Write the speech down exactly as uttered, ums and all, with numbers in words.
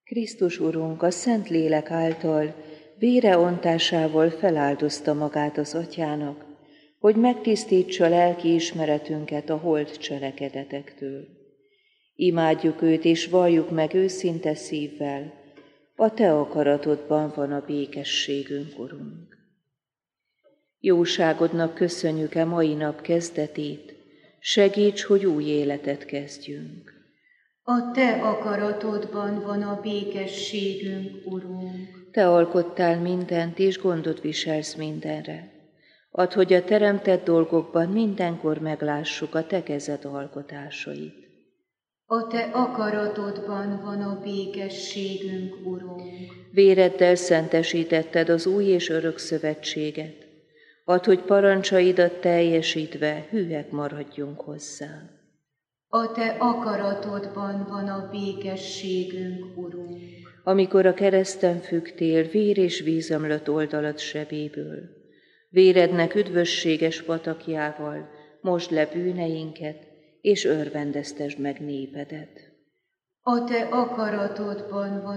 Krisztus Urunk a Szentlélek által vére ontásával feláldozta magát az Atyának, hogy megtisztítsa lelki ismeretünket a holt cselekedetektől. Imádjuk őt és valljuk meg őszinte szívvel, a te akaratodban van a békességünk, Urunk. Jóságodnak köszönjük e mai nap kezdetét, segíts, hogy új életet kezdjünk. A te akaratodban van a békességünk, Urunk. Te alkottál mindent, és gondot viselsz mindenre. Add, hogy a teremtett dolgokban mindenkor meglássuk a te kezed alkotásait. A te akaratodban van a békességünk, Urunk. Véreddel szentesítetted az új és örök szövetséget. Add, hogy parancsaidat teljesítve hűek maradjunk hozzá. A te akaratodban van a békességünk, Urunk. Amikor a kereszten fügtél, vér és víz ömlött oldalad sebéből. Vérednek üdvösséges patakjával mosd le bűneinket, és örvendeztesd meg népedet. A te akaratodban van